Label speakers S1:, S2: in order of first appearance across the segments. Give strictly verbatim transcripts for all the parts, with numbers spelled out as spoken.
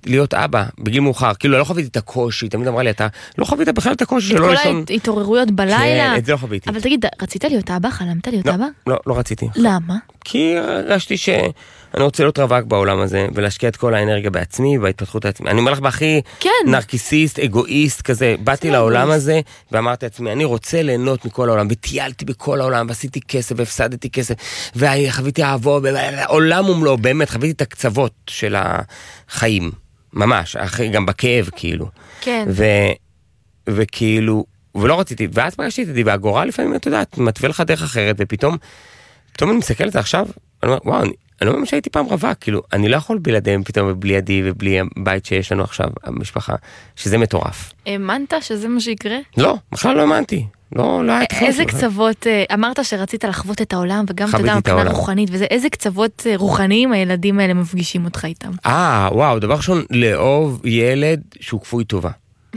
S1: להיות אבא, בגיל מאוחר, כאילו לא חוויתי את הקושי, תמיד אמרה לי, אתה לא חווית בכלל את הקושי שלא לישון.
S2: את כל ההתעוררויות בלילה.
S1: כן, את זה לא חוויתי.
S2: אבל תגיד, רצית להיות אבא? חלמת להיות אבא?
S1: לא, לא רציתי.
S2: למה?
S1: כי הרגשתי שאני רוצה להיות רווק בעולם הזה, ולהשקיע את כל האנרגיה בעצמי, בהתפתחות העצמי. אני אומר לך בהכי נרקיסיסט, אגואיסט כזה, באתי לעולם הזה, ואמרתי לעצמי, אני רוצה ליהנות מכל העולם, וטיילתי בכל העולם, ועשיתי כסף, והפסדתי כסף, וחוויתי אהבו, עולם ומלואו, באמת, חוויתי את הקצוות של החיים, ממש, גם בכאב, כאילו.
S2: כן.
S1: וכאילו, ולא רציתי, ואז פגשתי את זה, והגורל לפעמים, אתה יודעת, מתווה לך דרך אחרת, ופתאום, פתאום אני מסתכל על זה עכשיו, אני אומר, וואו, אני, אני לא ממש הייתי פעם רווק, כאילו, אני לא יכול בלעדיהם פתאום, ובלי ידי, ובלי הבית שיש לנו עכשיו, המשפחה, שזה מטורף.
S2: האמנת שזה מה שיקרה?
S1: לא, בכלל לא האמנתי. לא, לא היה תפוס.
S2: איזה קצוות, אמרת שרצית לחוות את העולם, וגם אתה יודע, מבחינה רוחנית, וזה, איזה קצוות רוחניים הילדים האלה מפגישים אותך איתם?
S1: אה, וואו, דבר ראשון, לאהוב ילד שהוא כפוי טובה.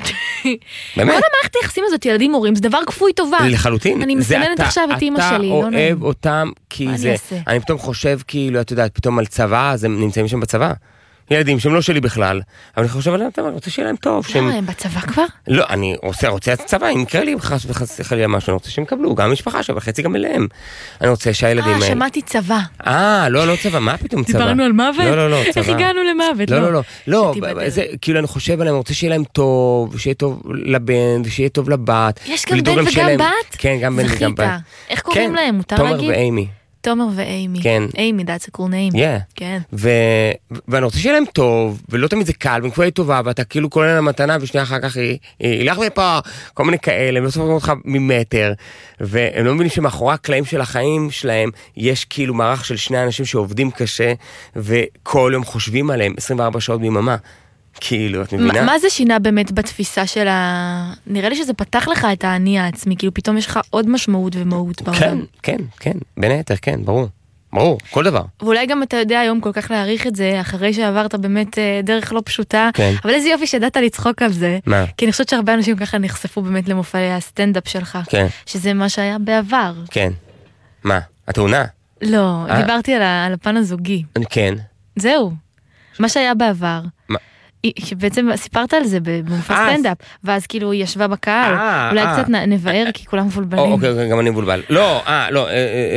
S2: באמת? כל המערכת היחסים הזאת, ילדים הורים, זה דבר כפוי טובה.
S1: לחלוטין.
S2: אני מסננת עכשיו את אמא שלי.
S1: אתה אוהב אותם, כי זה, אני פתאום חושב כאילו, אתה יודעת, פתאום על צבא, אז הם נמצאים שם בצבא. ילדים שהם לא שלי בכלל, אבל אני חושב עליהם, אני רוצה שיהיה להם טוב.
S2: לא, הם בצבא כבר?
S1: לא, אני רוצה, רוצה את הצבא, אם יקרה לי חס וחס חלילה משהו, אני רוצה שהם קבלו, גם המשפחה שלו, וחצי גם אליהם. אני רוצה שהילדים...
S2: אה, שמעתי צבא.
S1: אה, לא, לא צבא, מה פתאום צבא?
S2: דיברנו על מוות?
S1: לא, לא, לא, צבא.
S2: איך הגענו למוות?
S1: לא, לא, לא, לא, כאילו אני חושב עליהם, אני רוצה שיהיה להם טוב, שיהיה טוב לבן, ושיהיה טוב לבת.
S2: יש גם בן וגם בת?
S1: כן, גם בן וגם בת.
S2: איך קוראים להם? מותר להגיד?
S1: תומר ואימי.
S2: תומר ואימי.
S1: כן.
S2: אימי, that's a cool name.
S1: Yeah.
S2: כן.
S1: ו... ואני רוצה שיהיה להם טוב, ולא תמיד זה קל, וכבר היא טובה, ואתה כאילו קורא להם מתנה, ושנייה אחר כך היא, היא הלך מפה, כל מיני כאלה, ובסוף אומרים אותך ממטר, והם לא מבינים שמאחורי הקלעים של החיים שלהם, יש כאילו מערך של שני אנשים שעובדים קשה, וכל יום חושבים עליהם, עשרים וארבע שעות ביממה. כאילו, את מבינה?
S2: מה זה שינה באמת בתפיסה של ה... נראה לי שזה פתח לך את העני העצמי, כאילו פתאום יש לך עוד משמעות ומהות בעולם.
S1: כן, כן, כן, בין היתר, כן, ברור. ברור, כל דבר.
S2: ואולי גם אתה יודע היום כל כך להעריך את זה, אחרי שעברת באמת דרך לא פשוטה,
S1: כן.
S2: אבל איזה יופי שדעת לצחוק על זה.
S1: מה?
S2: כי אני חושבת שהרבה אנשים ככה נחשפו באמת למופעי הסטנדאפ שלך.
S1: כן.
S2: שזה מה שהיה בעבר.
S1: כן. מה? התאונה?
S2: לא, דיברתי על הפן הזוגי.
S1: כן.
S2: זהו. מה שהיה בעבר.
S1: מה?
S2: שבעצם סיפרת על זה במופע סטנדאפ, ואז כאילו היא ישבה בקהל, אולי קצת נבהר כי כולם מבולבלים.
S1: אוקיי, גם אני מבולבל. לא, אה, לא,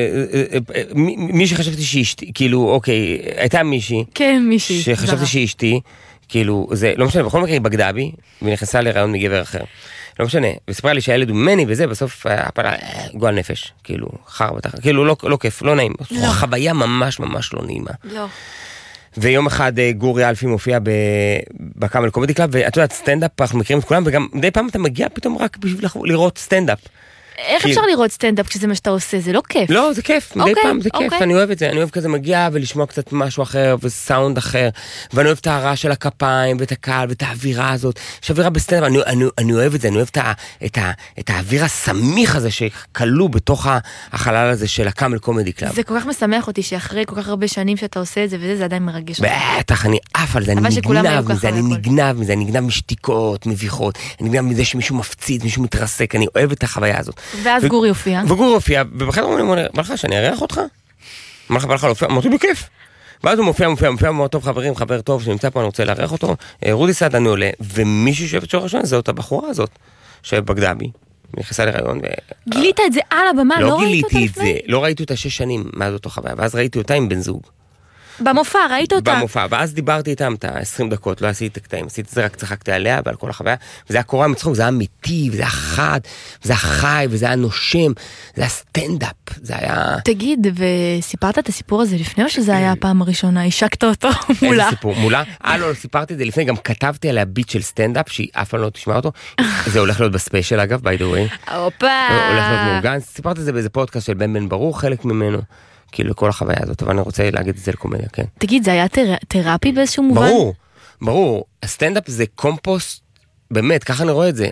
S1: מי שחשבתי שאשתי, כאילו, אוקיי, הייתה מישהי,
S2: כן, מישהי,
S1: שחשבתי שאשתי, כאילו, זה, לא משנה, בכל מקרה היא בגדה בי, ונכנסה לרעיון מגבר אחר. לא משנה, וסיפרה לי שהילד הוא ממני וזה, בסוף הפעלה, גועל נפש, כאילו, חר בתחת, כאילו, לא כיף, לא נעים, חוויה ממש ממש לא נעימה.
S2: לא.
S1: ויום אחד גורי אלפי מופיע בקאמל קומדי קלאב, ואת יודעת, סטנדאפ, אנחנו מכירים את כולם, וגם מדי פעם אתה מגיע פתאום רק בשביל לראות סטנדאפ.
S2: איך אפשר לראות סטנדאפ כשזה מה שאתה עושה? זה לא כיף.
S1: לא, זה כיף, מדי פעם זה כיף, אני אוהב את זה, אני אוהב כזה מגיע ולשמוע קצת משהו אחר, וסאונד אחר, ואני אוהב את הרעש של הכפיים, ואת הקהל, ואת האווירה הזאת, יש אווירה בסטנדאפ, אני אוהב את זה, אני אוהב את האוויר הסמיך הזה, שכלוא בתוך החלל הזה של הקאמל קומדי קלאב.
S2: זה כל כך משמח אותי, שאחרי כל כך הרבה שנים שאתה עושה את זה, וזה, זה עדיין מרגש אותי.
S1: בטח, אני עף על זה, אני נגנב מזה, אני נגנב מזה, אני נגנב משתיקות, מביכות, אני נגנב מזה שמישהו מפציץ, מישהו מתרסק, אני אוהב את החוויה הזאת.
S2: ואז גורי הופיע.
S1: וגורי הופיע, ובכלל הוא אומר, בא לך שאני ארח אותך? בא לך, בא לך להופיע, אמרתי בכיף. ואז הוא מופיע, מופיע, מופיע, מאוד טוב, חברים, חבר טוב, שנמצא פה, אני רוצה לארח אותו. רודי סעד, אני עולה, ומישהו שאוהב את שור ראשון, זה אותה בחורה הזאת, שבגדה בי, נכנסה להיריון.
S2: גילית את זה על הבמה, לא ראית אותה לפני?
S1: לא גיליתי את זה, לא ראיתי אותה שש שנים מאז אותו חוויה, ואז ראיתי אותה עם בן זוג.
S2: במופע, ראית אותה?
S1: במופע, ואז דיברתי איתם את ה-עשרים דקות, לא עשיתי את הקטעים, עשיתי את זה, רק צחקתי עליה ועל כל החוויה, וזה היה קורא מצחוק, זה היה אמיתי, וזה היה חד, וזה היה חי, וזה היה נושם, זה היה סטנדאפ, זה היה...
S2: תגיד, וסיפרת את הסיפור הזה לפני, או שזה היה הפעם הראשונה? השקת אותו מולה?
S1: איזה סיפור? מולה? אה, לא, סיפרתי את זה לפני, גם כתבתי עליה ביט של סטנדאפ, שהיא אף פעם לא תשמע אותו, זה הולך להיות בספיישל אגב, by the way.
S2: אופה!
S1: הולך להיות מאורגן, סיפרתי את זה באיזה פודקאסט של בן בן ברור, חלק ממנו. כאילו כל החוויה הזאת, אבל אני רוצה להגיד את זה לקומדיה, כן.
S2: תגיד, זה היה תרפי באיזשהו מובן?
S1: ברור, ברור. הסטנדאפ זה קומפוסט, באמת, ככה אני רואה את זה.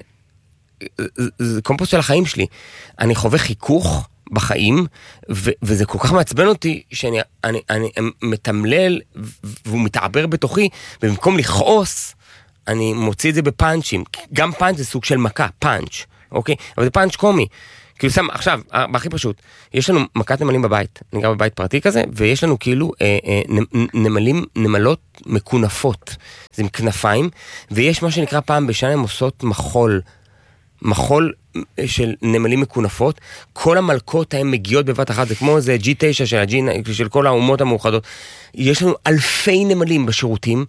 S1: זה קומפוסט של החיים שלי. אני חווה חיכוך בחיים, וזה כל כך מעצבן אותי, שאני אני, אני מתמלל, והוא מתעבר בתוכי, ובמקום לכעוס, אני מוציא את זה בפאנצ'ים. גם פאנץ' זה סוג של מכה, פאנץ', אוקיי? אבל זה פאנץ' קומי. כאילו שם, עכשיו, בהכי פשוט, יש לנו מכת נמלים בבית, אני גר בבית פרטי כזה, ויש לנו כאילו אה, אה, נמלים, נמלות מקונפות, זה עם כנפיים, ויש מה שנקרא פעם בשנה, הם עושות מחול, מחול של נמלים מקונפות, כל המלכות הן מגיעות בבת אחת, זה כמו איזה ג'י תשע של, הג'י, של כל האומות המאוחדות, יש לנו אלפי נמלים בשירותים,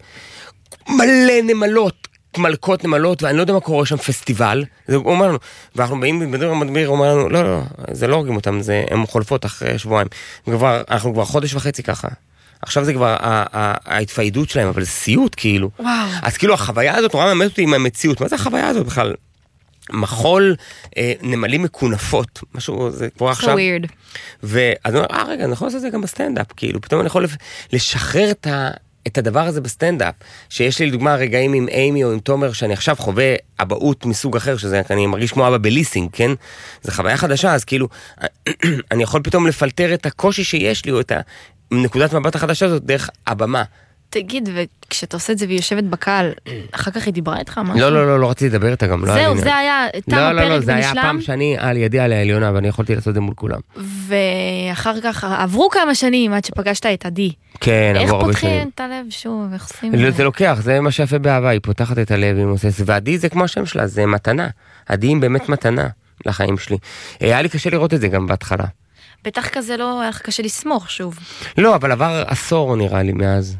S1: מלא נמלות, מלכות נמלות, ואני לא יודע מה קורה שם פסטיבל, זה אומר לנו, ואנחנו באים בדבר המדביר, הוא אומר לנו, לא, לא, זה לא הורגים אותם, זה, הם חולפות אחרי שבועיים, וכבר, אנחנו כבר חודש וחצי ככה, עכשיו זה כבר ההתפיידות שלהם, אבל זה סיוט כאילו,
S2: וואו.
S1: אז כאילו החוויה הזאת נורא מאמת אותי עם המציאות, מה זה החוויה הזאת בכלל? מחול אה, נמלים מקונפות, משהו, זה כבר עכשיו.
S2: So weird.
S1: ואז אני אומר, אה רגע, אני יכול לעשות את זה גם בסטנדאפ, כאילו, פתאום אני יכול לשחרר את ה... את הדבר הזה בסטנדאפ, שיש לי לדוגמה רגעים עם אימי או עם תומר, שאני עכשיו חווה אבאות מסוג אחר, שזה אני מרגיש כמו אבא בליסינג, כן? זה חוויה חדשה, אז כאילו, אני יכול פתאום לפלטר את הקושי שיש לי, או את הנקודת מבט החדשה הזאת, דרך הבמה.
S2: תגיד, וכשאתה עושה את זה ויושבת בקהל, אחר כך היא דיברה איתך משהו?
S1: לא, לא, לא, לא רציתי לדבר איתה גם.
S2: זהו, זה היה, תם הפרק ונשלם. לא, לא, לא,
S1: זה היה פעם שאני על ידי על העליונה, ואני יכולתי לעשות את זה מול כולם.
S2: ואחר כך עברו כמה שנים עד שפגשת את עדי.
S1: כן, עברו הרבה שנים.
S2: איך פותחים את הלב שוב, איך עושים את זה?
S1: זה לוקח, זה מה שיפה באהבה, היא פותחת את הלב, היא עושה, ועדי זה כמו השם שלה, זה מתנה. עדי היא באמת מתנה לחיים שלי. היה לי קשה לראות את זה גם בהתחלה.
S2: בטח כזה לא, היה קשה לסמוך שוב.
S1: לא, אבל עבר עשור נראה לי מאז.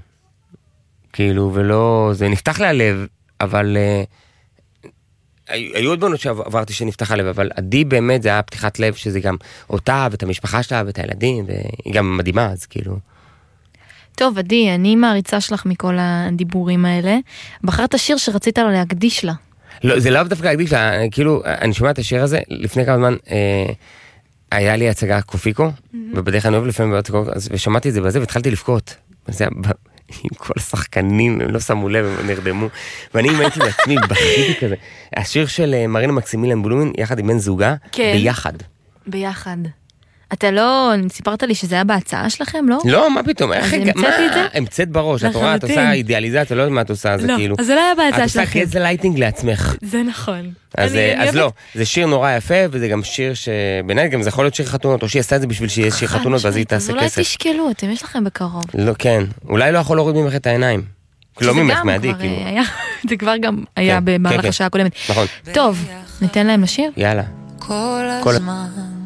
S1: כאילו, ולא, זה נפתח לי הלב, אבל uh, היו עוד בנות שעברתי שנפתח הלב, אבל עדי באמת זה היה פתיחת לב, שזה גם אותה ואת המשפחה שלה ואת הילדים, והיא גם מדהימה, אז כאילו.
S2: טוב, עדי, אני מעריצה שלך מכל הדיבורים האלה. בחרת שיר שרצית לו להקדיש לה.
S1: לא, זה לא דווקא להקדיש לה, כאילו, אני שומע את השיר הזה, לפני כמה זמן, אה, היה לי הצגה קופיקו, mm-hmm. ובדרך אני אוהב לפעמים בעצם, ושמעתי את זה בזה, והתחלתי לבכות. זה היה... עם כל השחקנים, הם לא שמו לב, הם נרדמו, ואני הייתי לעצמי בכיתי כזה. השיר של מרינה מקסימילן בלומין, יחד עם בן זוגה,
S2: כן.
S1: ביחד.
S2: ביחד. אתה לא, סיפרת לי שזה היה בהצעה שלכם, לא?
S1: לא, מה פתאום?
S2: אז המצאתי את זה?
S1: המצאת בראש, את רואה, את עושה אידיאליזציה, לא יודעת מה את עושה, זה כאילו.
S2: אז זה לא היה בהצעה שלכם.
S1: את עושה גזל לייטינג לעצמך.
S2: זה נכון.
S1: אז לא, זה שיר נורא יפה, וזה גם שיר שבעיניי גם זה יכול להיות שיר חתונות, או שהיא עשה את זה בשביל שיהיה שיר חתונות, ואז היא תעשה כסף.
S2: אז אולי תשקלו, אתם יש לכם בקרוב.
S1: לא, כן. אולי לא יכול להוריד ממך את העיניים. לא ממך, מעדי, כאילו.
S2: זה כבר גם היה במהלך השעה הקודמת.
S1: נכון.
S2: טוב, ניתן להם לשיר?
S1: יאללה.
S3: כל הזמן